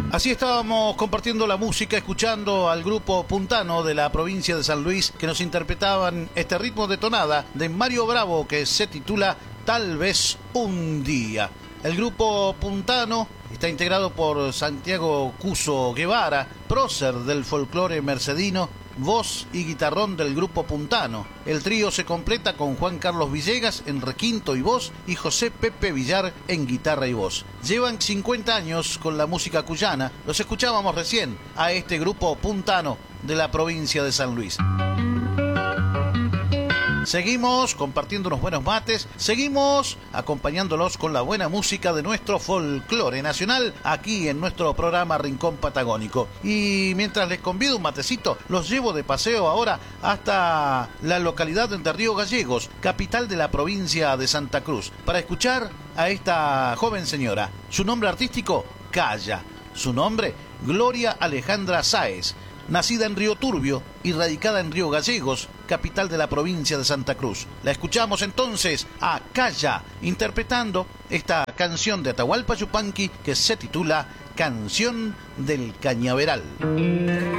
Así estábamos compartiendo la música, escuchando al grupo Puntano de la provincia de San Luis, que nos interpretaban este ritmo de tonada de Mario Bravo, que se titula Tal vez un día. El grupo Puntano está integrado por Santiago Cuso Guevara, prócer del folclore mercedino, voz y guitarrón del grupo Puntano. El trío se completa con Juan Carlos Villegas en requinto y voz y José Pepe Villar en guitarra y voz. Llevan 50 años con la música cuyana. Los escuchábamos recién a este grupo Puntano de la provincia de San Luis. Seguimos compartiendo unos buenos mates, seguimos acompañándolos con la buena música de nuestro folclore nacional aquí en nuestro programa Rincón Patagónico. Y mientras les convido un matecito, los llevo de paseo ahora hasta la localidad de Río Gallegos, capital de la provincia de Santa Cruz, para escuchar a esta joven señora. Su nombre artístico, Calla. Su nombre, Gloria Alejandra Sáez. Nacida en Río Turbio y radicada en Río Gallegos, capital de la provincia de Santa Cruz. La escuchamos entonces a Calla, interpretando esta canción de Atahualpa Yupanqui que se titula Canción del Cañaveral.